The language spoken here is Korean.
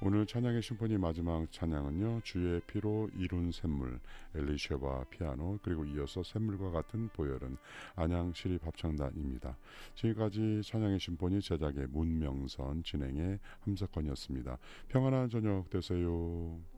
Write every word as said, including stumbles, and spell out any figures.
오늘 찬양의 심포니 마지막 찬양은요, 주의 피로 이룬 샘물, 엘리쉐바 피아노, 그리고 이어서 샘물과 같은 보혈은 안양시립합창단입니다. 지금까지 찬양의 심포니 제작의 문명선, 진행의 함석헌이었습니다. 평안한 저녁 되세요.